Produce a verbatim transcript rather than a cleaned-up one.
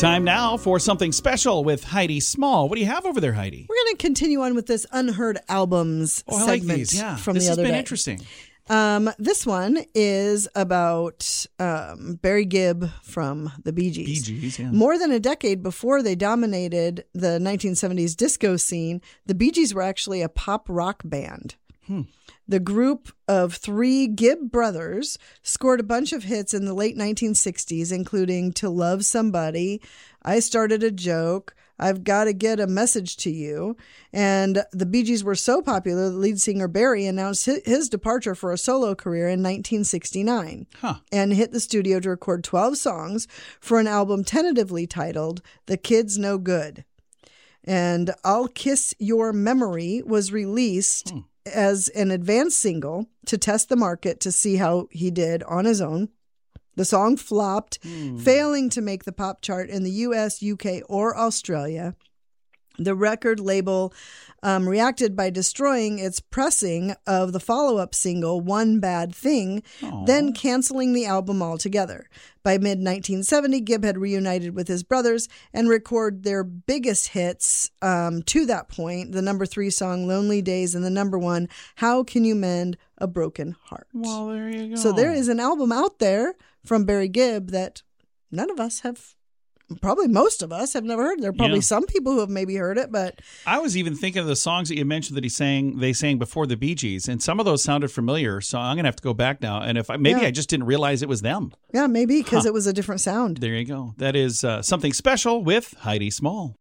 Time now for something special with Heidi Small. What do you have over there, Heidi? We're going to continue on with this Unheard Albums oh, I segment like these. Yeah. from this the other day. This has been day. interesting. Um, this one is about um, Barry Gibb from the Bee Gees. Bee Gees, yeah. More than a decade before they dominated the nineteen seventies disco scene, the Bee Gees were actually a pop rock band. Hmm. The group of three Gibb brothers scored a bunch of hits in the late nineteen sixties, including To Love Somebody, I Started a Joke, I've Got to Get a Message to You. And the Bee Gees were so popular, the lead singer Barry announced his departure for a solo career in nineteen sixty-nine huh. and hit the studio to record twelve songs for an album tentatively titled The Kid's No Good. And I'll Kiss Your Memory was released hmm. as an advance single to test the market to see how he did on his own. The song flopped, hmm. failing to make the pop chart in the U S, U K, or Australia. The record label um, reacted by destroying its pressing of the follow-up single, One Bad Thing, Aww. Then canceling the album altogether. By mid nineteen seventy, Gibb had reunited with his brothers and recorded their biggest hits um, to that point, the number three song, Lonely Days, and the number one, How Can You Mend a Broken Heart? Well, there you go. So there is an album out there from Barry Gibb that none of us have, probably most of us have never heard. There are probably yeah. some people who have maybe heard it, but I was even thinking of the songs that you mentioned that he sang, they sang before the Bee Gees, and some of those sounded familiar. So I'm going to have to go back now. And if I, maybe yeah. I just didn't realize it was them. Yeah, maybe because huh. it was a different sound. There you go. That is uh, something special with Heidi Small.